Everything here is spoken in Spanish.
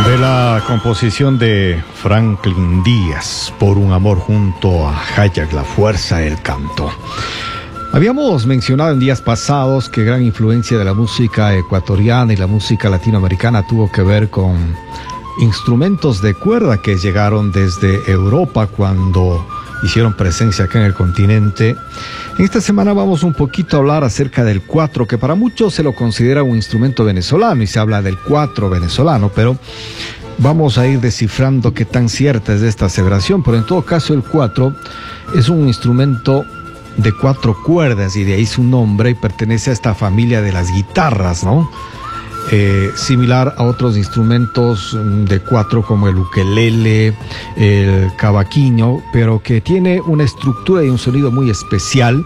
De la composición de Franklin Díaz, Por un amor, junto a Hayak, La fuerza del canto. Habíamos mencionado en días pasados que gran influencia de la música ecuatoriana y la música latinoamericana tuvo que ver con instrumentos de cuerda que llegaron desde Europa cuando hicieron presencia acá en el continente. En esta semana vamos un poquito a hablar acerca del cuatro, que para muchos se lo considera un instrumento venezolano y se habla del cuatro venezolano, pero vamos a ir descifrando qué tan cierta es esta aseveración. Pero en todo caso el cuatro es un instrumento de cuatro cuerdas y de ahí su nombre, y pertenece a esta familia de las guitarras, ¿no? Similar a otros instrumentos de cuatro como el ukelele, el cavaquinho, pero que tiene una estructura y un sonido muy especial